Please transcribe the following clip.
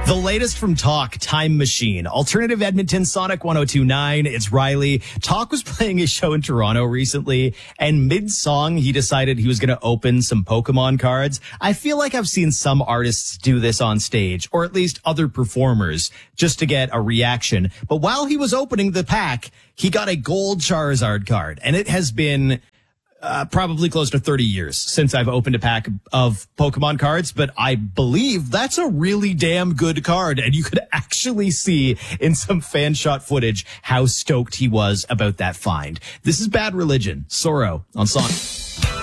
The latest from Talk, Time Machine. Alternative Edmonton, Sonic 102.9. It's Riley. Talk was playing a show in Toronto recently, and mid-song, he decided he was going to open some Pokemon cards. I feel like I've seen some artists do this on stage, or at least other performers, just to get a reaction. But while he was opening the pack, he got a gold Charizard card, and it has been probably close to 30 years since I've opened a pack of Pokemon cards, but I believe that's a really damn good card. And you could actually see in some fan shot footage how stoked he was about that find. This is Bad Religion, Sorrow on Sonic.